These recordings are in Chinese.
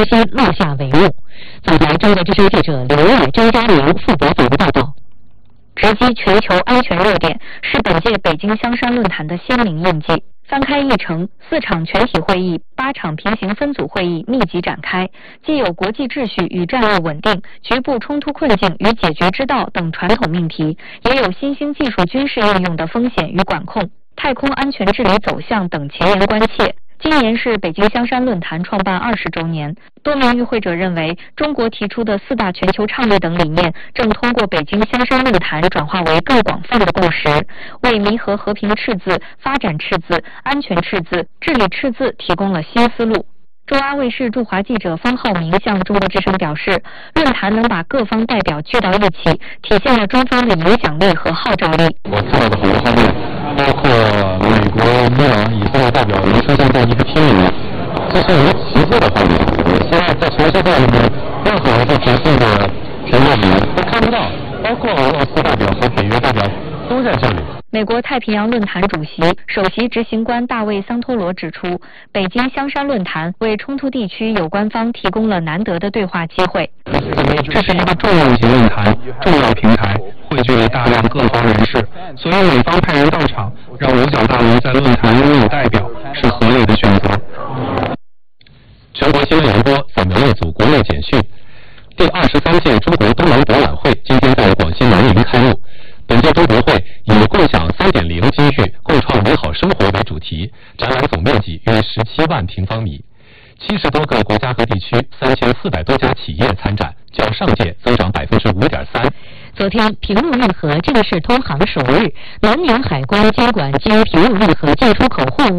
中心落下帷幕。总台中国之声记者刘伟、张嘉玲、傅博总的报道。 直击全球安全热点是本届北京香山论坛的鲜明印记。翻开议程，4场全体会议、8场平行分组会议密集展开，既有国际秩序与战略稳定、局部冲突困境与解决之道等传统命题，也有新兴技术军事应用的风险与管控、太空安全治理走向等前沿关切。今年是北京香山论坛创办20周年，多名与会者认为，中国提出的4大全球倡议等理念，正通过北京香山论坛转化为更广泛的共识，为弥合和平赤字、发展赤字、安全赤字、治理赤字提供了新思路。中阿卫视驻华记者方浩明向中国之声表示，论坛能把各方代表聚到一起，体现了中方的影响力和号召力。 我看到的很多方面，包括美国、伊朗、以色列代表能出现在一个厅里面，这是一个奇迹的画面。现在在全世界里面，任何一个国际的评论里面都看不到，包括俄罗斯代表和北约代表都在这里。 美国太平洋论坛主席、首席执行官大卫·桑托罗指出，北京香山论坛为冲突地区有关方提供了难得的对话机会。 这是一个重量级论坛、重要平台，汇聚了大量各方人士，所以美方派人到场，让五角大楼在论坛拥有代表，是合理的选择。 全国新闻联播扫描一组国内简讯。第23届中国东南博览会今天在广西南宁开幕。本届中博会以共享3.0机遇，共创美好生活为主题，展览总面积约17万平方米，70多个国家和地区3400多家企业参展，较上届增长5.3%。 昨天，平陆运河正式通航首日，南宁海关监管经平陆运河进出口货物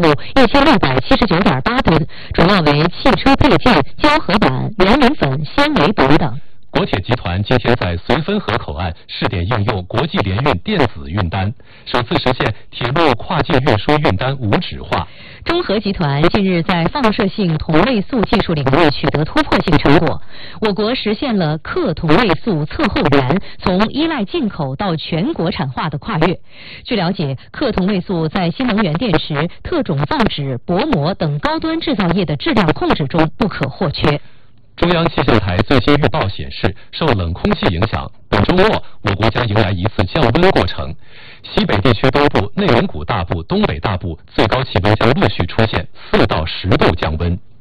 1679.8吨，主要为汽车配件、胶合板、园林粉、纤维等。 国铁集团今天在绥芬河口岸试点应用国际联运电子运单，首次实现铁路跨境运输运单无纸化。 中核集团近日在放射性同位素技术领域取得突破性成果，我国实现了克同位素测候源从依赖进口到全国产化的跨越。据了解，克同位素在新能源电池、特种造纸、薄膜等高端制造业的质量控制中不可或缺。 中央气象台最新预报显示，受冷空气影响，本周末我国将迎来一次降温过程。西北地区东部、内蒙古大部、东北大部最高气温将陆续出现4到10度降温。